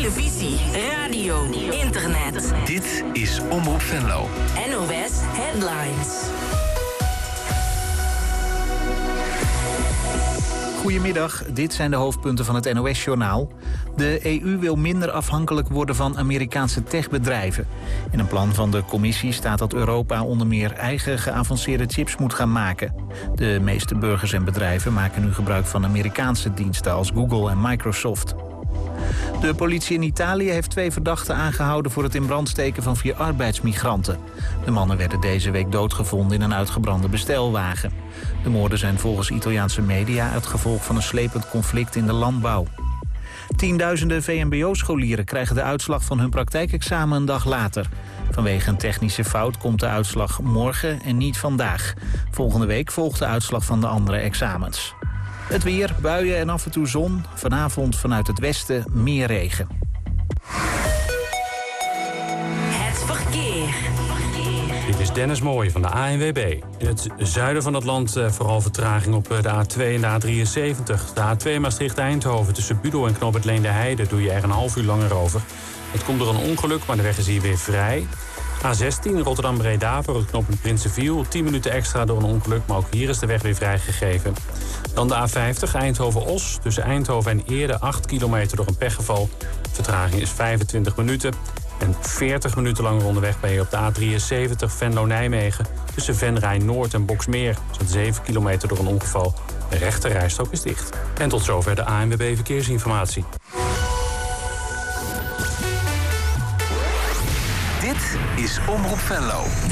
televisie, radio, internet. Dit is Omroep Venlo. NOS Headlines. Goedemiddag, dit zijn de hoofdpunten van het NOS-journaal. De EU wil minder afhankelijk worden van Amerikaanse techbedrijven. In een plan van de commissie staat dat Europa onder meer eigen geavanceerde chips moet gaan maken. De meeste burgers en bedrijven maken nu gebruik van Amerikaanse diensten als Google en Microsoft. De politie in Italië heeft 2 verdachten aangehouden voor het in brand steken van 4 arbeidsmigranten. De mannen werden deze week doodgevonden in een uitgebrande bestelwagen. De moorden zijn volgens Italiaanse media het gevolg van een slepend conflict in de landbouw. Tienduizenden VMBO-scholieren krijgen de uitslag van hun praktijkexamen een dag later. Vanwege een technische fout komt de uitslag morgen en niet vandaag. Volgende week volgt de uitslag van de andere examens. Het weer, buien en af en toe zon. Vanavond vanuit het westen meer regen. Het verkeer. Dit is Dennis Mooij van de ANWB. In het zuiden van het land vooral vertraging op de A2 en de A73. De A2 Maastricht-Eindhoven tussen Budel en Knoop het Leende Heide doe je er een half uur langer over. Het komt door een ongeluk, maar de weg is hier weer vrij. A16 Rotterdam-Breda voor het knooppunt Prinsenviel. 10 minuten extra door een ongeluk, maar ook hier is de weg weer vrijgegeven. Dan de A50 Eindhoven-Os. Tussen Eindhoven en Eerde 8 kilometer door een pechgeval. Vertraging is 25 minuten. En 40 minuten langer onderweg ben je op de A73 Venlo-Nijmegen. Tussen Venray-Noord en Boksmeer. Zo'n 7 kilometer door een ongeval. De rechte rijstrook is dicht. En tot zover de ANWB Verkeersinformatie. Dit is Omroep Venlo.